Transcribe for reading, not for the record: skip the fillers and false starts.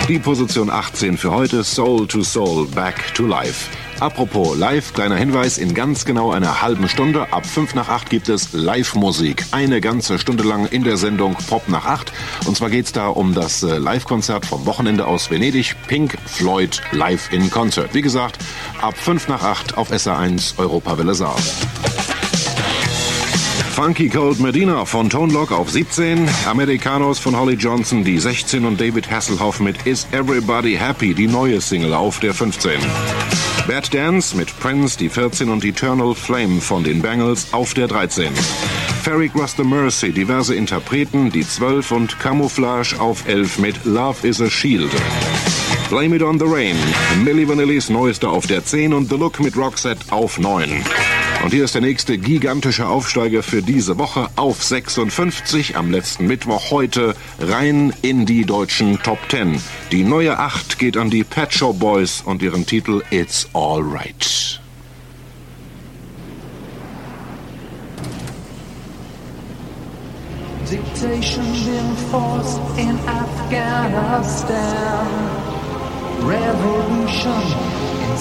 Die Position 18 für heute, Soul to Soul, Back to Life. Apropos live, kleiner Hinweis, in ganz genau einer halben Stunde, ab 7:55 gibt es Live-Musik. Eine ganze Stunde lang in der Sendung Pop nach 8. Und zwar geht's da um das Live-Konzert vom Wochenende aus Venedig, Pink Floyd Live in Concert. Wie gesagt, ab 7:55 auf SR1 Europawelle Saar. Funky Cold Medina von Tone Loc auf 17, Americanos von Holly Johnson die 16 und David Hasselhoff mit Is Everybody Happy, die neue Single auf der 15. Bad Dance mit Prince die 14 und Eternal Flame von den Bangles auf der 13. Ferry Cross the Mercy, diverse Interpreten, die 12 und Camouflage auf 11 mit Love is a Shield. Blame It on the Rain, Milli Vanillis neueste auf der 10 und The Look mit Roxette auf 9. Und hier ist der nächste gigantische Aufsteiger für diese Woche auf 56 am letzten Mittwoch heute rein in die deutschen Top 10. Die neue 8 geht an die Pet Shop Boys und ihren Titel It's Alright. Dictation being forced in Afghanistan. Revolution